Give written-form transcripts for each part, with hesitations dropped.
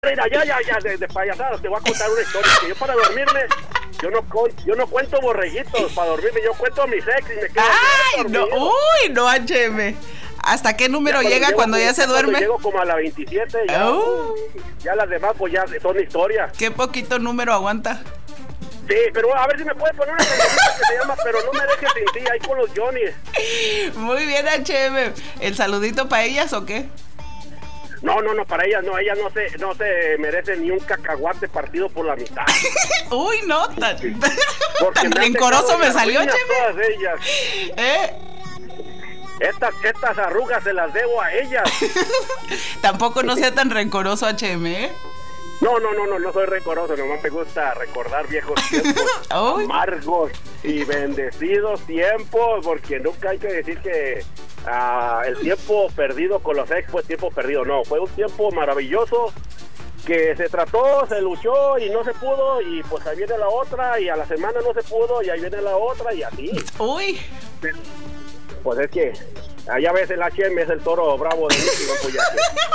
Mira, ya, de payasadas, te voy a contar una historia. Que yo para dormirme, yo no cuento borreguitos para dormirme, yo cuento a mis ex y me quedo. ¡Ay, no! ¡Uy, no, HM! ¿Hasta qué número llega cuando ya se duerme? Llego como a la 27, ya las demás pues ya son historias. ¿Qué poquito número aguanta? Sí, pero a ver si me puedes poner una canción que se llama Pero no me dejes sin ti, ahí con los Johnnies. Muy bien, HM. ¿El saludito para ellas o qué? No, para ellas no se merece ni un cacahuate partido por la mitad. Uy, no, tan rencoroso me salió, HM. Todas ellas. Estas arrugas se las debo a ellas. Tampoco no sea tan rencoroso, HM, ¿eh? No soy rencoroso, nomás me gusta recordar viejos tiempos amargos y bendecidos tiempos, porque nunca hay que decir que el tiempo perdido con los ex fue tiempo perdido, no, fue un tiempo maravilloso que se trató, se luchó y no se pudo, y pues ahí viene la otra, y a la semana no se pudo, y ahí viene la otra, y así. Uy. Pues es que allá ves el HM, es el toro bravo de Michigan, pues ya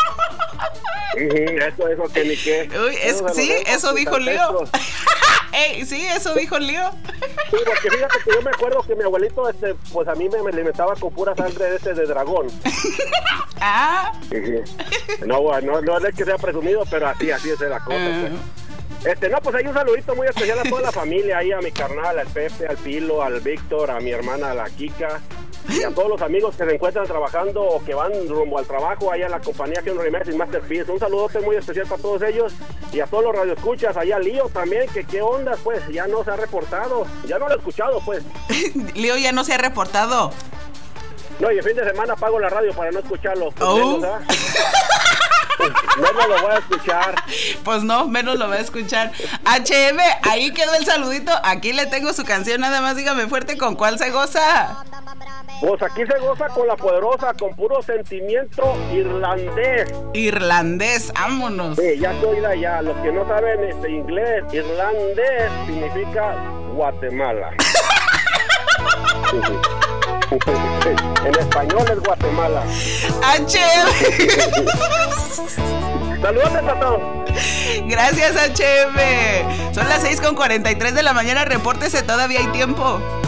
eso que ni qué. Uy, eso dijo Leo. Sí, eso dijo Leo. Sí, porque fíjate que yo me acuerdo que mi abuelito, pues a mí me alimentaba con pura sangre de dragón. No es que sea presumido, pero así es la cosa. Pues. Pues hay un saludito muy especial a toda la familia, ahí a mi carnal, al Pepe, al Pilo, al Víctor, a mi hermana, a la Kika, y a todos los amigos que se encuentran trabajando o que van rumbo al trabajo, ahí a la compañía Henry Remix y Masterpiece. Un saludote muy especial para todos ellos y a todos los radioescuchas, ahí a Lío también, que qué onda, pues, ya no se ha reportado, ya no lo he escuchado, pues. Lío ya no se ha reportado. No, y el fin de semana apago la radio para no escucharlo. Menos lo voy a escuchar. Pues no, menos lo voy a escuchar. HM, ahí quedó el saludito. Aquí le tengo su canción, nada más dígame fuerte con cuál se goza. Pues aquí se goza con la poderosa, con puro sentimiento irlandés. Irlandés, vámonos. Sí, ya estoy ya. Los que no saben inglés, irlandés significa Guatemala. En español es Guatemala. HM. Saludos a todos. Gracias, HM. Son las 6:43 de la mañana. Repórtese, todavía hay tiempo.